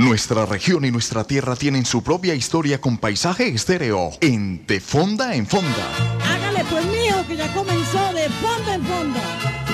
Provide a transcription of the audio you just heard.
Nuestra región y nuestra tierra tienen su propia historia con paisaje estéreo en De Fonda en Fonda. Hágale pues, mijo, que ya comenzó De Fonda en Fonda.